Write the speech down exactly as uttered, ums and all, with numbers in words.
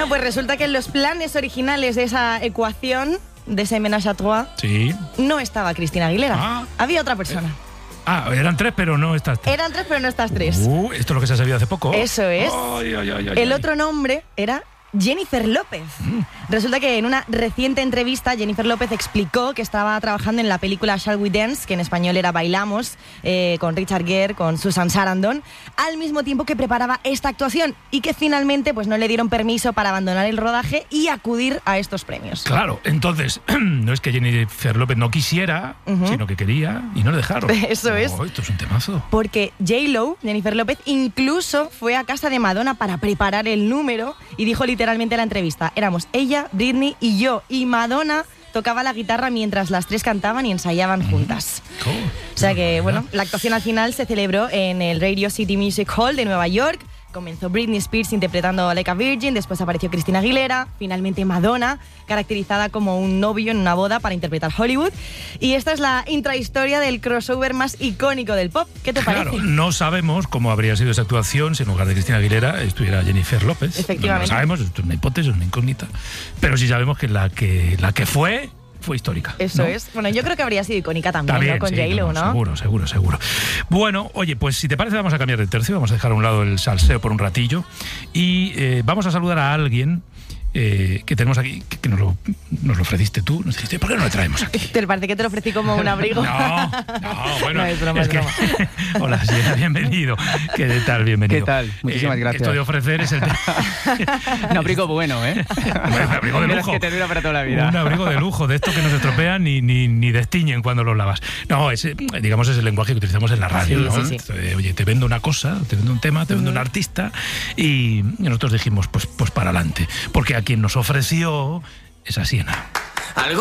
Bueno, pues resulta que en los planes originales de esa ecuación, de ese ménage à trois, sí. no estaba Cristina Aguilera. Ah. Había otra persona. Eh. Ah, eran tres, pero no estas tres. Eran tres, pero no estas tres. Uh, esto es lo que se ha sabido hace poco. Eso es. Ay, ay, ay, ay, El ay. otro nombre era Jennifer López. Mm. Resulta que en una reciente entrevista Jennifer López explicó que estaba trabajando en la película Shall We Dance, que en español era Bailamos, eh, con Richard Gere, con Susan Sarandon, al mismo tiempo que preparaba esta actuación y que finalmente pues no le dieron permiso para abandonar el rodaje y acudir a estos premios. Claro, entonces, no es que Jennifer López no quisiera, Uh-huh. sino que quería y no le dejaron. Eso es. Oh, esto es un temazo. Porque J-Lo, Jennifer López, incluso fue a casa de Madonna para preparar el número y dijo literalmente en la entrevista, éramos ella, Britney y yo, y Madonna tocaba la guitarra mientras las tres cantaban y ensayaban juntas. Oh, O sea que, bueno, la actuación al final se celebró en el Radio City Music Hall de Nueva York. Comenzó Britney Spears interpretando Like a Virgin, después apareció Cristina Aguilera, finalmente Madonna, caracterizada como un novio en una boda para interpretar Hollywood. Y esta es la intrahistoria del crossover más icónico del pop. ¿Qué te parece? Claro, no sabemos cómo habría sido esa actuación si en lugar de Cristina Aguilera estuviera Jennifer López. Efectivamente. No lo sabemos, esto es una hipótesis, una incógnita. Pero sí sabemos que la que, la que fue... fue histórica. Eso ¿no? es. Bueno, yo creo que habría sido icónica también, También, ¿no? Con sí, J-Lo, ¿no? Seguro, seguro, seguro. Bueno, oye, pues si te parece vamos a cambiar de tercio, vamos a dejar a un lado el salseo por un ratillo y eh, vamos a saludar a alguien eh, que tenemos aquí, que, que nos, lo, nos lo ofreciste tú, nos dijiste, ¿por qué no lo traemos aquí? ¿Te parece que te lo ofrecí como un abrigo? No, no, bueno. No, es broma, es es que... broma. Hola, sí, bienvenido. ¿Qué tal? Bienvenido. ¿Qué tal? Muchísimas Eh, gracias. Esto de ofrecer es el... Un abrigo bueno, ¿eh? Un abrigo de Verás lujo. que te dura para toda la vida. Un abrigo de lujo, de estos que no se estropean ni, ni, ni destiñen cuando los lavas. No, ese, digamos, es el lenguaje que utilizamos en la radio, Sí, ¿no? sí, sí. Eh, Oye, te vendo una cosa, te vendo un tema, te vendo un artista y nosotros dijimos, pues, pues para adelante. Porque a quien nos ofreció esa Siena. Algo